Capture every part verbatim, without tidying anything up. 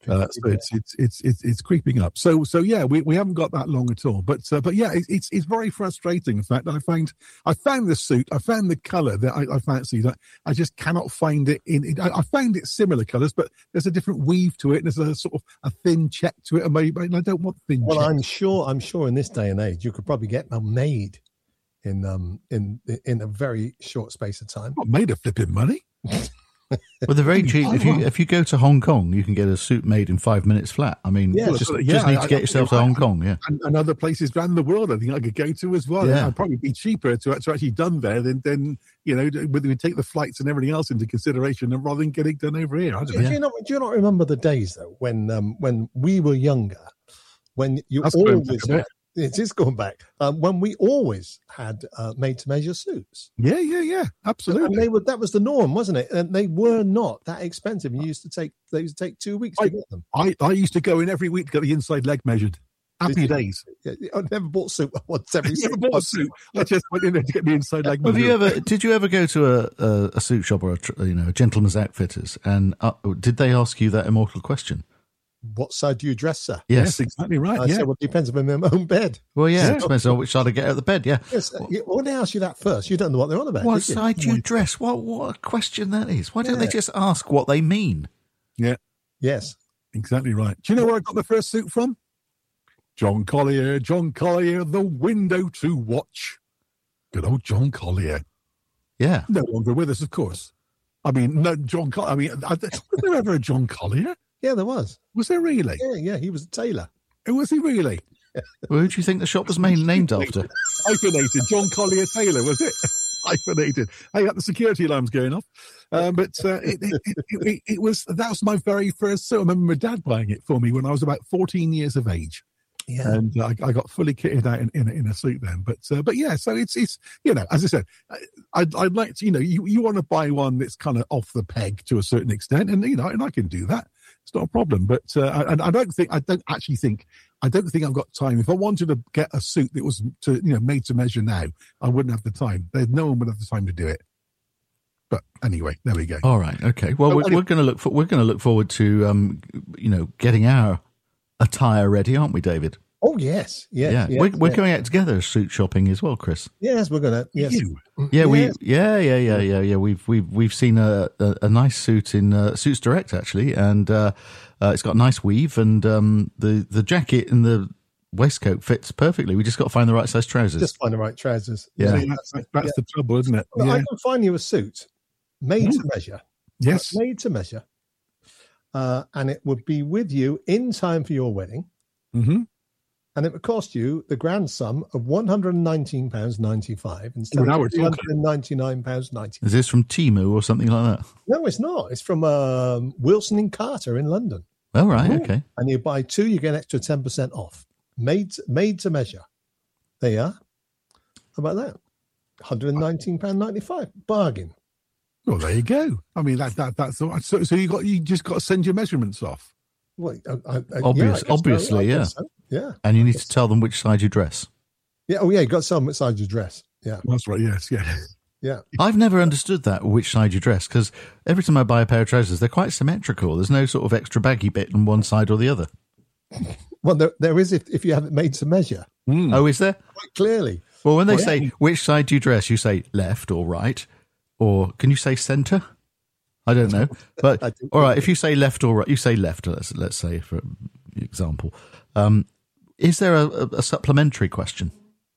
Uh, so it's, it's it's it's it's creeping up. So so yeah, we, we haven't got that long at all. But uh, but yeah, it, it's it's very frustrating. The fact that I find I found the suit, I found the colour that I, I fancied. I, I just cannot find it in. It, I, I found it similar colours, but there's a different weave to it. And there's a sort of a thin check to it. And maybe and I don't want thin. Well, checks. I'm sure I'm sure in this day and age, you could probably get them made in um in in a very short space of time. Not made of flipping money. Well, they're very cheap. If you if you go to Hong Kong, you can get a suit made in five minutes flat. I mean, Yeah, just, yeah, just need I- to get I- yourself to I- Hong Kong, yeah. And, and other places around the world, I think I could go to as well. Yeah. It'd probably be cheaper to, to actually done there than, than you know, whether we take the flights and everything else into consideration, and rather than getting done over here. I don't Do, know. do you not do you not remember the days though when um when we were younger, when you That's going always back a bit. had, it is going back um, when we always had uh, made to measure suits. Yeah, yeah, yeah, And absolutely. they were that was the norm, wasn't it? And they were not that expensive. You used to take they used to take two weeks to I- get them. I, I used to go in every week to get the inside leg measured. Happy Did you? days. Yeah, I never bought a suit once every I six never bought a months. suit. I just went in there to get the inside leg Have measured. you ever? Did you ever go to a, a, a suit shop or a tr- you know a gentleman's outfitters, and uh, did they ask you that immortal question? What side do you dress, sir? Yes, Yes. exactly right. I yeah. said, well, it depends if I'm in my own bed. Well, yeah, Yeah. it depends on which side I get out of the bed. Yeah. Yes, uh, yeah, when they ask you that first, you don't know what they're on about. What do you? side do you dress? What what a question that is? Why don't they Yeah. just ask what they mean? yeah, Yes. exactly right. Do you know where I got the first suit from? John Collier, John Collier, The Window to Watch. Good old John Collier. Yeah. No longer with us, of course. I mean, no, John Collier. I mean, I, was there ever a John Collier? Yeah, there was. Was there really? Yeah, yeah, he was a tailor. Who was he really? Well, who do you think the shop was made, named after? Hyphenated. John Collier Taylor, was it? Hyphenated. Hey, the security alarm's going off. Um, but uh, it, it, it, it, it was, that was my very first suit. I remember my dad buying it for me when I was about fourteen years of age. Yeah. And I, I got fully kitted out in, in, in a suit then. But uh, but yeah, so it's, it's you know, as I said, I, I'd, I'd like to, you know, you, you want to buy one that's kind of off the peg to a certain extent. And, you know, and I can do that. It's not a problem. But uh, and I don't think, I don't actually think, I don't think I've got time. If I wanted to get a suit that was, to you know, made to measure now, I wouldn't have the time. There's no one would have the time to do it. But anyway, there we go. All right. Okay. Well, Oh, we're, anyway. we're going to look for we're going to look forward to um, you know, getting our attire ready, aren't we, David? Oh, yes. Yeah. yeah. yes, We're, we're yes. going out together suit shopping as well, Chris. Yes, we're going to. Yes. You. Yeah, we Yes. yeah yeah yeah yeah yeah we've we've we've seen a a, a nice suit in uh, Suits Direct actually, and uh, uh, it's got a nice weave, and um, the the jacket and the waistcoat fits perfectly. We just got to find the right size trousers. Just find the right trousers. Yeah. See, that's, that's the trouble, isn't it? Well, I Yeah. can find you a suit made to measure. Yes. Made to measure. Uh, and it would be with you in time for your wedding. Mm-hmm. And it would cost you the grand sum of one hundred nineteen pounds ninety-five instead Now of we're three hundred ninety-nine pounds ninety. Is this from Temu or something like that? No, it's not. It's from um, Wilson and Carter in London. Oh right, okay. And you buy two, you get an extra ten percent off. Made made to measure. There you are. How about that? one hundred nineteen pounds ninety-five. Bargain. Well, there you go. I mean, that that that's all right. So, so you got you just got to send your measurements off. Well, I, I, I- Obvious- yeah, I guess so. obviously, I yeah. guess so. Yeah. And you need to tell them which side you dress. Yeah. Oh, yeah. You got some size your dress. Yeah. That's right. Yes. Yeah. Yeah. I've never understood that, which side you dress, because every time I buy a pair of trousers, they're quite symmetrical. There's no sort of extra baggy bit on one side or the other. Well, there, there is if, if you have it made to measure Mm. Oh, is there? quite clearly. Well, when they Well, say, yeah. which side do you dress, you say left or right, or can you say centre? I don't know. But, I do. all right, if you say left or right, you say left, let's, let's say, for example. Um, is there a, a, a supplementary question?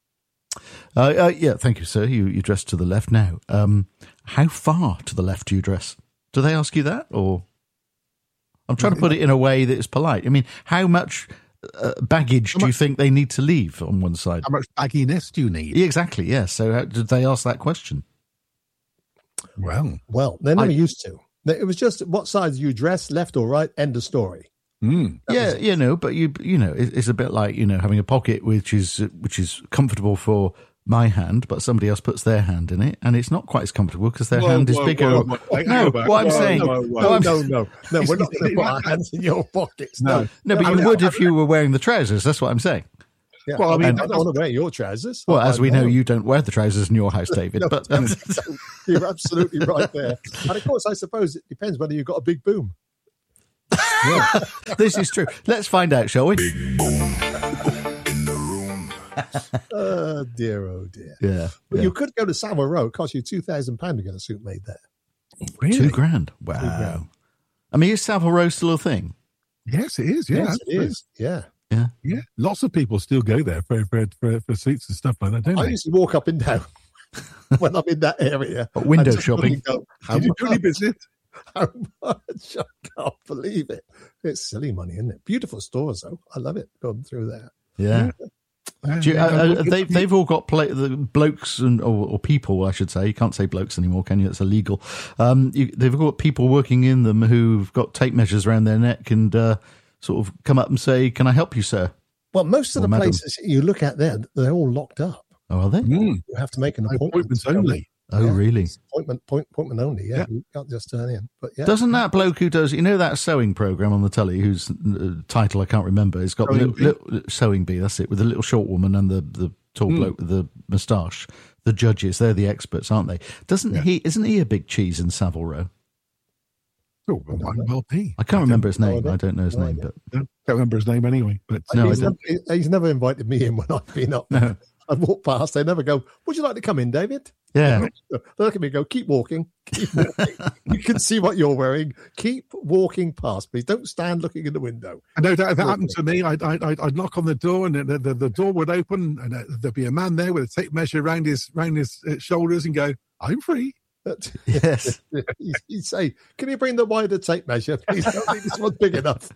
Uh, uh, yeah, thank you, sir. You, you dress to the left now. Um, how far to the left do you dress? Do they ask you that, or? I'm trying to put it in a way that is polite. I mean, how much uh, baggage do you think they need to leave on one side? How much bagginess do you need? Yeah, exactly, yes. So how, did they ask that question? Well, Well, they never I- used to. It was just what side you dress, left or right, end of story. mm. Yeah, you know, but you you know, it, it's a bit like, you know, having a pocket which is which is comfortable for my hand, but somebody else puts their hand in it, and it's not quite as comfortable because their Whoa, hand is whoa, bigger. whoa, whoa. Hey, No, go back. what I'm Whoa, saying, whoa, whoa. no, No, I'm, no, no, no. We're not going to put our hands in your pockets. No, No. no, but I you mean, would I- if you were wearing the trousers. That's what I'm saying. Yeah. Well, I mean, I that's- don't want to wear your trousers. Well, I as we know, know. you don't wear the trousers in your house, David. No, but no, um, no, you're absolutely right there. And of course, I suppose it depends whether you've got a big boom. This is true. Let's find out, shall we? Oh dear, oh dear. Yeah. But yeah. you could go to Savile Row. It cost you two thousand pounds to get a suit made there. Really? Two grand. Wow. grand. I mean, is Savile Row still a thing? Yes, it is. Yeah, Yes, it is. Yeah. Yeah. Yeah, lots of people still go there for for for, for seats and stuff like that, don't I they? used to walk up and down when I'm in that area. But window I just shopping. really Go, how, Did you do any much, business? how much? I can't believe it. It's silly money, isn't it? Beautiful stores, though. I love it going through there. Yeah. Uh, Do you, yeah, uh, uh, but- they've, they've all got play, the blokes and or, or people, I should say. You can't say blokes anymore, can you? It's illegal. Um, you, they've got people working in them who've got tape measures around their neck and uh, sort of come up and say, "Can I help you, sir?" Well, most of Or the madam. places you look at there, they're all locked up. Oh, are they? Mm, You have to make an appointment. appointments only. Oh, Yeah. really? Appointment, point, appointment only. Yeah. Yeah. You can't just turn in. But yeah. Doesn't that bloke who does, you know, that sewing program on the telly, whose uh, title I can't remember, it's got the Sewing little, Bee? little sewing bee, that's it, with the little short woman and the, the tall Mm. bloke with the moustache. The judges, they're the experts, aren't they? Doesn't Yeah. he? Isn't he a big cheese in Savile Row? Oh, well, might well be. I can't remember his no name. idea. I don't know his No name, idea. but Can't remember his name anyway. But No, he's, I never, he's never invited me in when I've been up. No. I've walked past. They never go, "Would you like to come in, David?" yeah, They look at me and go, "Keep walking. Keep walking. You can see what you're wearing. Keep walking past, please. Don't stand looking in the window." I know that if that happened to me, I'd, I'd, I'd I'd knock on the door and the, the, the door would open and uh, there'd be a man there with a tape measure around his around his uh, shoulders and go, "I'm free." But yes. he'd, he'd say, "Can you bring the wider tape measure, please? I don't think this one's big enough."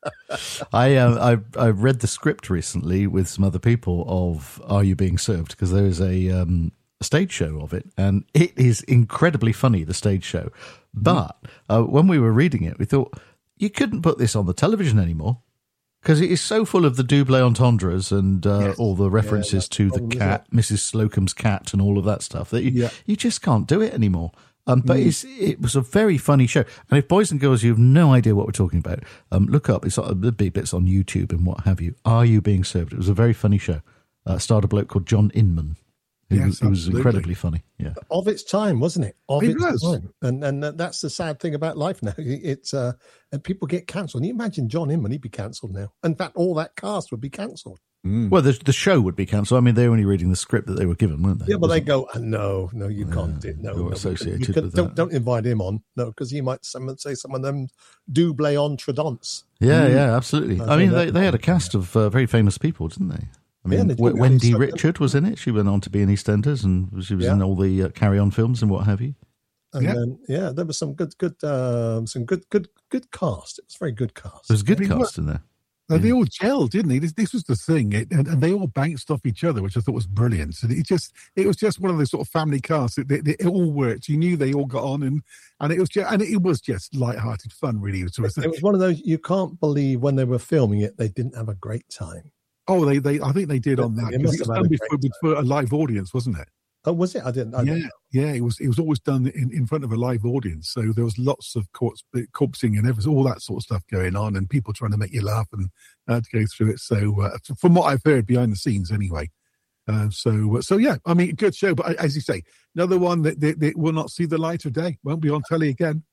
I, uh, I I read the script recently with some other people of Are You Being Served? Because there is a, um, a stage show of it, and it is incredibly funny, the stage show. But uh, when we were reading it, we thought, you couldn't put this on the television anymore. Because it is so full of the double entendres and uh, Yes. all the references to the problem, isn't cat, Missus Slocum's cat, and all of that stuff that you, Yeah. you just can't do it anymore. Um, but it's, it was a very funny show. And if boys and girls, you have no idea what we're talking about, um, look up. It's uh, the big bits on YouTube and what have you. Are You Being Served? It was a very funny show. Uh, starred a bloke called John Inman. Who Yes, was, who was absolutely. incredibly funny. Yeah. Of its time, wasn't it? Of It its was. time, and and that's the sad thing about life now. It's uh, and people get cancelled. You imagine John Inman; he'd be cancelled now. In fact, all that cast would be cancelled. Mm. Well, the, the show would be cancelled. I mean, they were only reading the script that they were given, weren't they? Yeah, It but they wasn't- go, oh, "No, no, you can't do it. No, you're no, associated you can, with don't that. don't invite him on. No, because he might someone say some of them double entendres. Yeah, yeah, absolutely. I I mean, think they, that- they had a cast of uh, very famous people, didn't they? I Yeah, mean, they did. W- Wendy So- Richard was in it. She went on to be in EastEnders, and she was Yeah. in all the uh, Carry On films and what have you. And Yeah. then, yeah, there was some good, good, um, some good, good, good cast. It was a very good cast. There's a good Very cast in there. Uh, They all gelled, didn't they? This, this was the thing, it, and, and they all bounced off each other, which I thought was brilliant. So it just, it was just one of those sort of family casts. It, it, it all worked. You knew they all got on, and and it was just, and it was just light-hearted fun, really. It was, It was one of those you can't believe when they were filming it, they didn't have a great time. oh, they, they, I think they did on that They because must it was have had done a before, great before a live audience, wasn't it? Oh, was it? I didn't. I yeah, didn't know. yeah. It was. It was always done in, in front of a live audience, so there was lots of corpse, corpsing and everything, all that sort of stuff going on, and people trying to make you laugh and uh, to go through it. So, uh, from what I've heard behind the scenes, anyway. Uh, so, so yeah. I mean, good show, but as you say, another one that, that, that will not see the light of day. Won't be on telly again.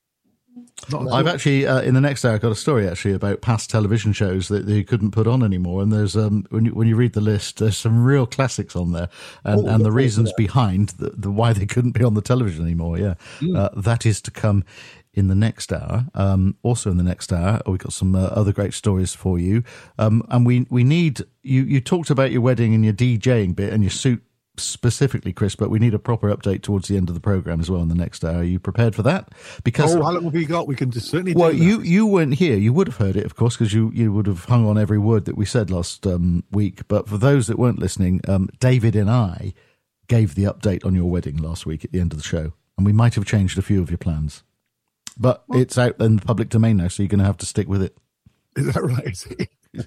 Not at I've all. actually, uh, in the next hour, got a story actually about past television shows that they couldn't put on anymore. And there's, um, when you, when you read the list, there's some real classics on there, and, Oh, and the look reasons forward to behind the, the why they couldn't be on the television anymore. Yeah, uh, that is to come in the next hour. Um, also in the next hour, we've got some uh, other great stories for you. Um, and we we need you. You talked about your wedding and your DJing bit and your suit specifically, Chris, but we need a proper update towards the end of the program as well in the next hour. Are you prepared for that? Because Oh, how long have we got? We can just certainly. well, do that. you you weren't here. You would have heard it, of course, because you, you would have hung on every word that we said last um, week. But for those that weren't listening, um, David and I gave the update on your wedding last week at the end of the show, and we might have changed a few of your plans. But it's out in the public domain now, so you're going to have to stick with it. Is that right?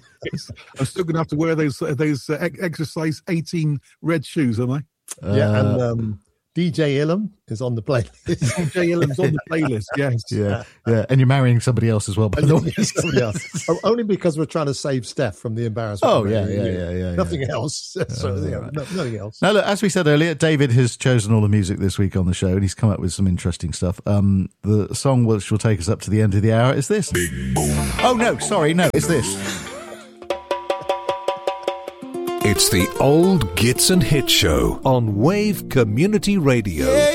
I'm still going to have to wear those uh, those uh, ex- exercise eighteen red shoes, am I? Yeah, and Uh, um, D J Ilham is on the playlist. D J Ilham's on the playlist, yes. Yeah, yeah. And you're marrying somebody else as well, by the way. Somebody else. Oh, only because we're trying to save Steph from the embarrassment. Oh, yeah, yeah, yeah, yeah. Nothing yeah. else. So, Oh, yeah, right. no, nothing else. Now, look, as we said earlier, David has chosen all the music this week on the show, and he's come up with some interesting stuff. Um, the song which will take us up to the end of the hour is this. Oh, no, sorry, no, it's this. It's the Old Gits and Hits Show on Wave Community Radio.